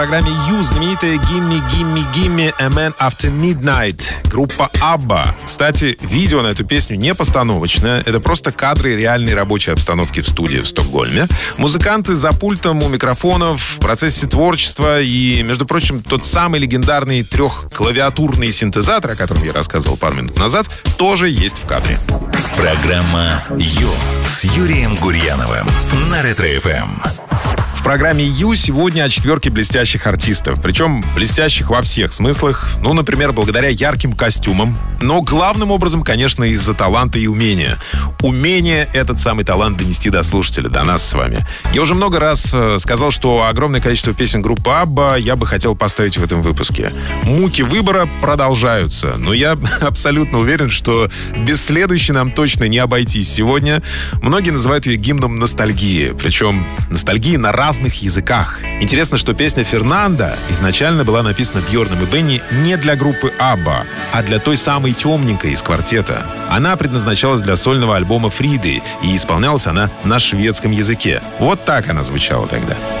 В программе «Ю» знаменитая «Gimme, Gimme, Gimme a Man After Midnight» группа ABBA. Кстати, видео на эту песню не постановочное. Это просто кадры реальной рабочей обстановки в студии в Стокгольме. Музыканты за пультом у микрофонов, в процессе творчества и, между прочим, тот самый легендарный трехклавиатурный синтезатор, о котором я рассказывал пару минут назад, тоже есть в кадре. Программа «Ю» с Юрием Гурьяновым на Ретро-ФМ. В программе «Ю» сегодня о четверке блестящих артистов. Причем блестящих во всех смыслах. Ну, например, благодаря ярким костюмам. Но главным образом, конечно, из-за таланта и умения. Умение этот самый талант донести до слушателя, до нас с вами. Я уже много раз сказал, что огромное количество песен группы ABBA я бы хотел поставить в этом выпуске. Муки выбора продолжаются. Но я абсолютно уверен, что без следующей нам точно не обойтись сегодня. Многие называют ее гимном ностальгии. Причем ностальгии на разных языках. Интересно, что песня «Фернанда» изначально была написана Бьорном и Бенни не для группы ABBA, а для той самой темненькой из квартета. Она предназначалась для сольного альбома Фриды, и исполнялась она на шведском языке. Вот так она звучала тогда.